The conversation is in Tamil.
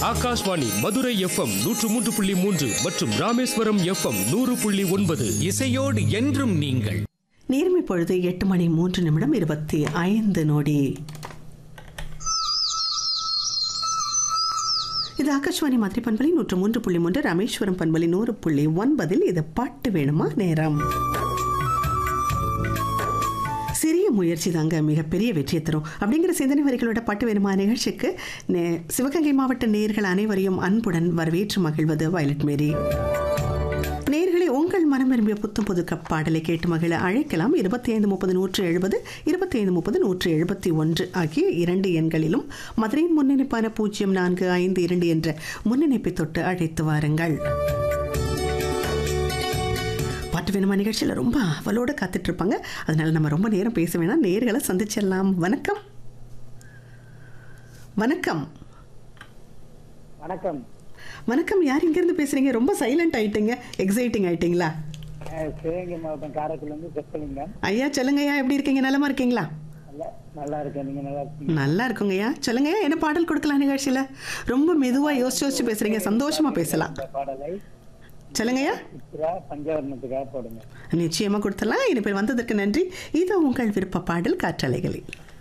ஆகாஷ்வாணி மதுரை எஃப்எம் 103.3 மற்றும் ராமேஸ்வரம் எஃப்எம் 100.9. இசையோடு என்றும் நீங்கள். நேர்மை பொழுது 8:03:25. இது ஆகாஷ்வாணி மதுரை பண்பலை 103.3, ராமேஸ்வரம் பண்பலை 100.9. இது பாட்டு வேணுமா நேரம். சிறிய முயற்சி தாங்க மிகப்பெரிய வெற்றியை தரும் அப்படிங்கிற சிந்தனை வரிகளோட பாட்டு வேணுமா நிகழ்ச்சிக்கு சிவகங்கை மாவட்ட நேயர்கள் அனைவரையும் அன்புடன் வரவேற்று மகிழ்வது வயலட் மேரி. நேயர்களே, உங்கள் மனம் விரும்பிய புத்தம் புது பாடலை கேட்டு மகிழ அழைக்கலாம். 2530-170, 2530-171 ஆகிய 2 எண்களிலும் மதுரையின் முன்னிணைப்பான 0452 என்ற முன்னிணைப்பை தொட்டு அழைத்து வாருங்கள். பாட்டு வேணுமா நிகழ்ச்சியில் ரொம்ப அவளோட காத்துட்டு இருப்பாங்க. அதனால நம்ம ரொம்ப நேரம் பேச வேணாம், நேர்களை சந்திச்சிடலாம். வணக்கம். வணக்கம். வணக்கம். வணக்கம். யார் இங்கிருந்து பேசுறீங்க? ரொம்ப சைலண்ட் ஆயிட்டீங்க, எக்ஸைட்டிங் ஆயிட்டீங்களா? சிவகங்கை மாவட்டம் காரைக்குடிலிருந்து செப்பலிங்கம். ஐயா சொல்லுங்கய்யா, எப்படி இருக்கீங்க? நலமா இருக்கீங்களா? நல்லா இருக்கேன். நீங்க நல்லா இருக்கீங்க? நல்லா இருக்குங்கய்யா. சொல்லுங்கய்யா, என்ன பாடல் கொடுக்கலாம் நிகழ்ச்சியில? ரொம்ப மெதுவா யோசிச்சு பேசுறீங்க, சந்தோஷமா பேசலாம். பாடலை சொல்லுங்கய்யா. பஞ்சவர்ணத்துக்காக போடுங்க. நிச்சயமா கொடுத்துடலாம். இனி பேர் வந்ததற்கு நன்றி. இது உங்கள் விருப்ப பாடல் காற்றலைகளில்.